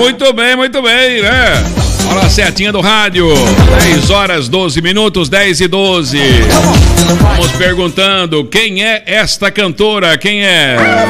Muito bem, né? Olha a setinha do rádio. 10 horas, 12 minutos, 10 e 12. Vamos perguntando, quem é esta cantora? Quem é?